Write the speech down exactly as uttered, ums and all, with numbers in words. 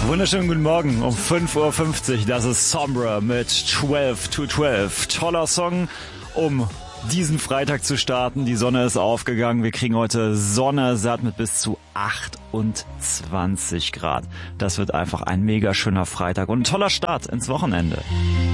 Wunderschönen guten Morgen um fünf Uhr fünfzig. Das ist Sombra mit zwölf to zwölf. Toller Song, um diesen Freitag zu starten. Die Sonne ist aufgegangen. Wir kriegen heute Sonne satt mit bis zu achtundzwanzig Grad. Das wird einfach ein mega schöner Freitag und ein toller Start ins Wochenende.